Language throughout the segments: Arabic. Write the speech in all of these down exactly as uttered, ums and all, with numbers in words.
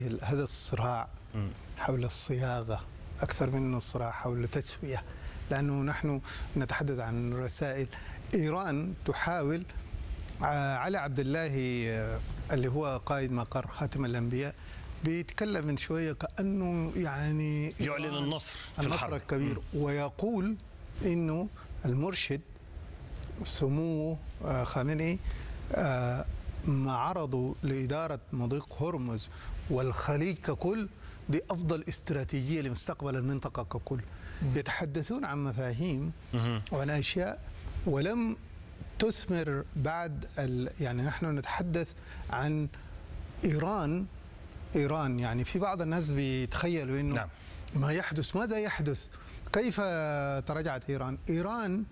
هذا الصراع حول الصياغة أكثر من الصراع حول التسوية، لأنه نحن نتحدث عن رسائل. إيران تحاول، علي عبد الله اللي هو قائد مقر خاتم الأنبياء بيتكلم من شوية كأنه يعني يعلن النصر في النصر الحرب الكبير، م. ويقول إنه المرشد سموه خامنئي ما عرضوا لإدارة مضيق هرمز والخليج ككل دي أفضل استراتيجية لمستقبل المنطقة ككل. م. يتحدثون عن مفاهيم وعن أشياء ولم تثمر بعد ال... يعني نحن نتحدث عن إيران إيران يعني في بعض الناس بيتخيلوا إنه نعم. ما يحدث ماذا يحدث؟ كيف تراجعت إيران؟ إيران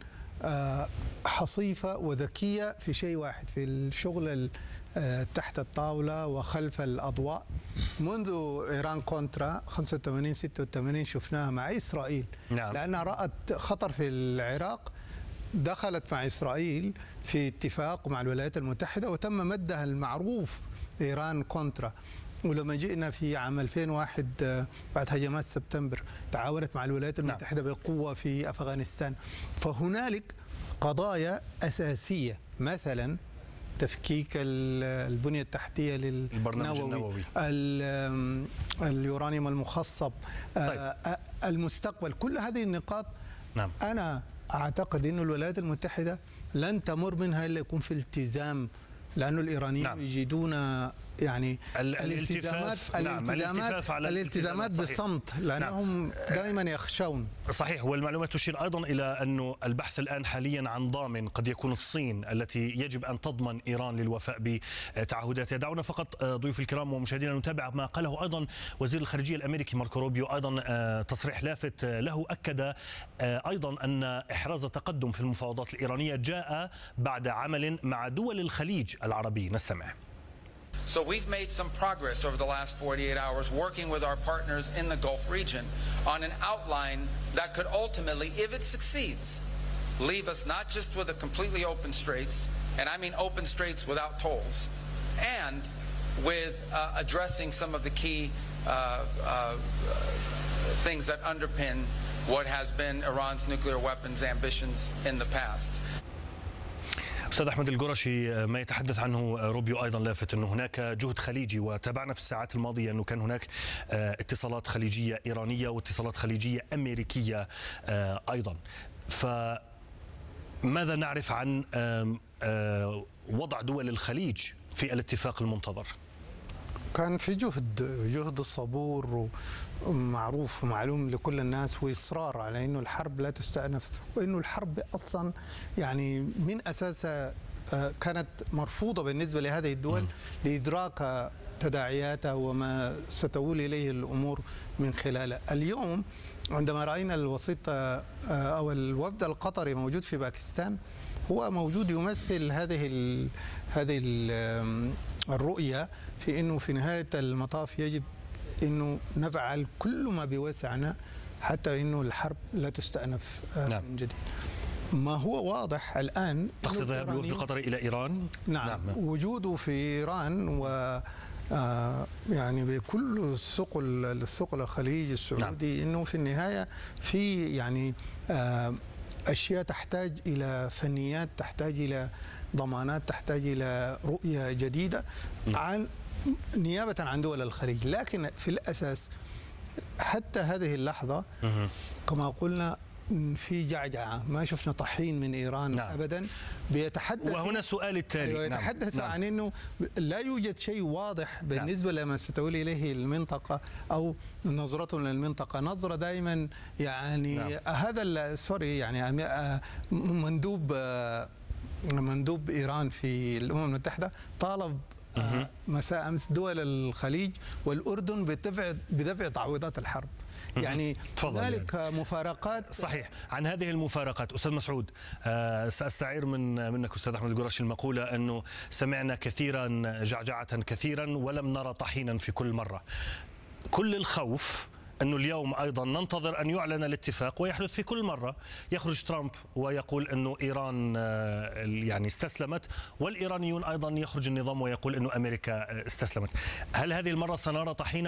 حصيفة وذكية في شيء واحد، في الشغل تحت الطاولة وخلف الأضواء. منذ إيران كونترا خمسة وثمانين ستة وثمانين شفناها مع إسرائيل، نعم. لأنها رأت خطر في العراق، دخلت مع إسرائيل في اتفاق مع الولايات المتحدة وتم مدها المعروف إيران كونترا. ولما جئنا في عام ألفين وواحد بعد هجمات سبتمبر تعاونت مع الولايات المتحدة نعم. بقوة في أفغانستان. فهنالك قضايا أساسية، مثلا تفكيك البنية التحتية للنووي، اليورانيوم المخصب، طيب. المستقبل، كل هذه النقاط نعم. أنا أعتقد أن الولايات المتحدة لن تمر منها إلا يكون في التزام، لأن الإيرانيين نعم. يجدون يعني الالتزامات نعم. الالتزامات, على الالتزامات بالصمت، لأنهم نعم. دائما يخشون. صحيح، والمعلومات تشير أيضا إلى أنه البحث الآن حاليا عن ضامن، قد يكون الصين التي يجب أن تضمن إيران للوفاء بتعهداتها. دعونا فقط ضيوف الكرام ومشاهدينا نتابع ما قاله أيضا وزير الخارجية الأمريكي ماركو روبيو، أيضا تصريح لافت له، أكد أيضا أن إحراز تقدم في المفاوضات الإيرانية جاء بعد عمل مع دول الخليج العربي. نستمع. So we've made some progress over the last forty-eight hours working with our partners in the Gulf region on an outline that could ultimately, if it succeeds, leave us not just with a completely open straits, and I mean open straits without tolls, and with uh, addressing some of the key uh, uh, things that underpin what has been Iran's nuclear weapons ambitions in the past. أستاذ أحمد القرشي، ما يتحدث عنه روبيو أيضا لافت أنه هناك جهد خليجي، وتابعنا في الساعات الماضية أنه كان هناك اتصالات خليجية إيرانية واتصالات خليجية أمريكية أيضا. فماذا نعرف عن وضع دول الخليج في الاتفاق المنتظر؟ كان في جهد جهد الصبور ومعروف ومعلوم لكل الناس، وإصرار على إنه الحرب لا تستأنف، وإنه الحرب أصلا يعني من أساسها كانت مرفوضة بالنسبة لهذه الدول لإدراك تداعياتها وما ستؤول إليه الأمور من خلالها. اليوم عندما رأينا الوسيط أو الوفد القطري موجود في باكستان، هو موجود يمثل هذه ال هذه ال الرؤية في أنه في نهاية المطاف يجب أنه نفعل كل ما بوسعنا حتى أنه الحرب لا تستأنف نعم. من جديد. ما هو واضح الآن، تقصد ذهاب الوفد القطري إلى إيران؟ نعم, نعم. وجوده في إيران و آه يعني بكل الثقل الثقل الخليج السعودي نعم. أنه في النهاية في يعني آه أشياء تحتاج إلى فنيات، تحتاج إلى ضمانات، تحتاج إلى رؤية جديدة عن نيابة عن دول الخليج. لكن في الأساس حتى هذه اللحظة كما قلنا في جعجعة، ما شفنا طحين من إيران نعم. أبدا. بيتحدث، وهنا السؤال التالي، يتحدث نعم. عن أنه لا يوجد شيء واضح بالنسبة نعم. لما ستولي إليه المنطقة أو نظرتهم للمنطقة، نظرة دائما يعني نعم. هذا سوري يعني مندوب مندوب إيران في الأمم المتحدة طالب آه مساء أمس دول الخليج والأردن بدفع بدفع تعويضات الحرب. يعني هنالك يعني. مفارقات. صحيح. عن هذه المفارقات أستاذ مسعود، آه سأستعير من منك أستاذ أحمد القرشي المقولة أنه سمعنا كثيرا جعجعة كثيرا ولم نرى طحينا في كل مرة. كل الخوف أنه اليوم أيضا ننتظر أن يعلن الاتفاق، ويحدث في كل مرة يخرج ترامب ويقول أنه إيران يعني استسلمت، والإيرانيون أيضا يخرج النظام ويقول أنه أمريكا استسلمت. هل هذه المرة سنرى طحينة